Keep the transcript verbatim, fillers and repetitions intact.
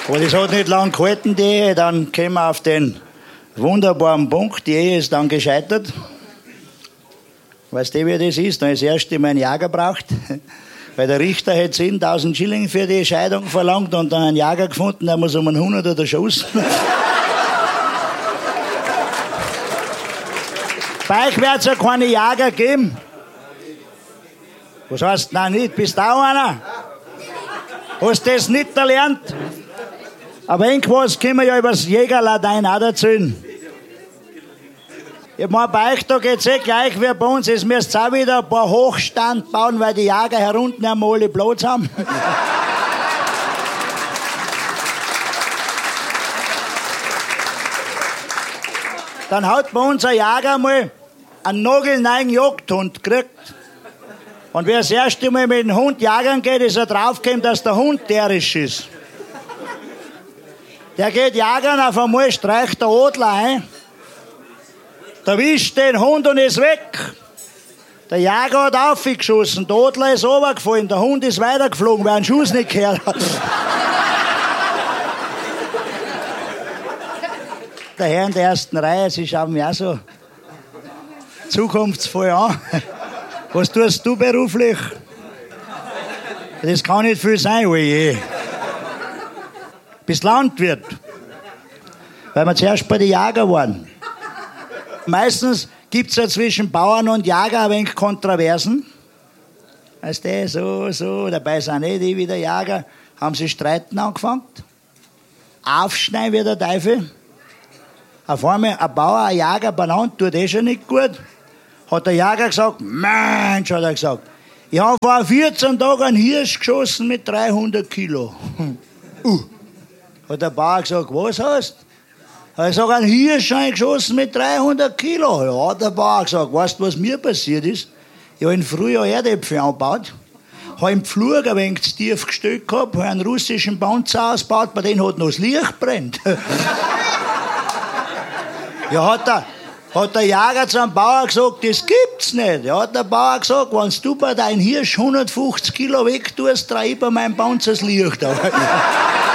Aber das hat nicht lang gehalten, die Ehe. Dann kommen wir auf den wunderbaren Punkt. Die Ehe ist dann gescheitert. Weißt du, wie das ist? Dann ist das erste Mal ein Jager braucht. Weil der Richter hätte zehntausend Schilling für die Scheidung verlangt und dann einen Jager gefunden, der muss um einen Hundert oder Schuss. Bei euch wird es ja keine Jager geben. Was heißt, nein, nicht? Bist du auch einer? Hast du das nicht erlernt? Aber irgendwas können wir ja über das Jägerlatein auch erzählen. Ich meine, bei euch da geht es eh gleich wie bei uns. Jetzt müsst ihr auch wieder ein paar Hochstand bauen, weil die Jäger herunten einmal alle Platz haben. Dann hat bei uns ein Jäger mal einen nagelneuen Jagdhund gekriegt. Und wer das erste Mal mit dem Hund jagen geht, ist er draufgekommen, dass der Hund derisch ist. Der geht jagen, auf einmal streicht der Adler ein. Der wischt den Hund und ist weg. Der Jäger hat aufgeschossen, der Adler ist runtergefallen, der Hund ist weitergeflogen, weil er einen Schuss nicht gehört hat. Der Herr in der ersten Reihe, Sie schauen mich auch so zukunftsvoll an. Was tust du beruflich? Das kann nicht viel sein, oje. Bist Landwirt. Weil wir zuerst bei den Jägern waren. Meistens gibt es ja zwischen Bauern und Jäger ein wenig Kontroversen. Weißt du, so, so, dabei sind eh die wieder Jäger. Haben sie Streiten angefangen. Aufschneiden wie der Teufel. Auf einmal ein Bauer, ein Jäger benannt, tut eh schon nicht gut. Hat der Jäger gesagt, Mensch, hat er gesagt, ich habe vor vierzehn Tagen einen Hirsch geschossen mit dreihundert Kilo. Uh. Hat der Bauer gesagt, was hast du? Hat er gesagt, einen Hirsch geschossen mit dreihundert Kilo. Ja, hat der Bauer gesagt, weißt du, was mir passiert ist? Ich habe im Frühjahr Erdäpfel angebaut, habe im Pflug ein wenig zu tief gestellt gehabt, habe einen russischen Panzer ausgebaut, bei dem hat noch das Licht brennt. Ja, hat der, hat der Jäger zu einem Bauer gesagt, das gibt's nicht. Ja, hat der Bauer gesagt, wenn du bei deinem Hirsch hundertfünfzig Kilo wegtust, drehe ich bei meinem Panzer das Licht auf.